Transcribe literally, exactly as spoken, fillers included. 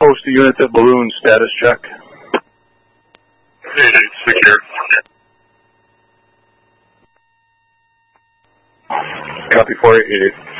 post a unit to balloon status check. eight eight, secure. Copy four eight eight.